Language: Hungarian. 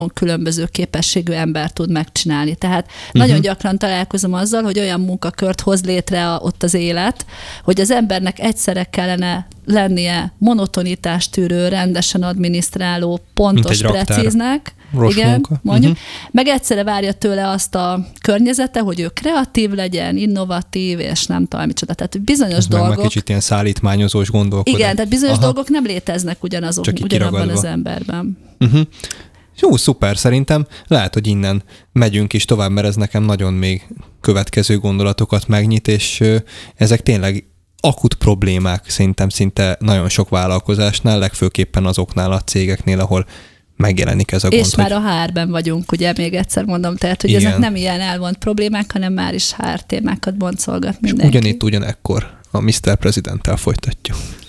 különböző képességű ember tud megcsinálni. Tehát nagyon gyakran találkozom azzal, hogy olyan munkakört hoz létre ott az élet, hogy az embernek egyszerre kellene lennie monotonitást tűrő, rendesen adminisztráló, pontos, precíznek, igen, mondjuk, meg egyszerre várja tőle azt a környezete, hogy ő kreatív legyen, innovatív, és nem tudom micsoda. Tehát bizonyos dolgok... Meg kicsit ilyen szállítmányozós gondolkodás. Igen, tehát bizonyos dolgok nem léteznek ugyanabban az emberben. Jó, szuper, szerintem lehet, hogy innen megyünk is tovább, mert ez nekem nagyon még következő gondolatokat megnyit, és ezek tényleg akut problémák szerintem szinte nagyon sok vállalkozásnál, legfőképpen azoknál a cégeknél, ahol megjelenik ez a gond. És már a HR-ben vagyunk, ugye még egyszer mondom, tehát, hogy igen. Ezek nem ilyen elvont problémák, hanem már is HR témákat boncolgat mindenki. Ugyanitt ugyanekkor a Mr. Presidenttel folytatjuk.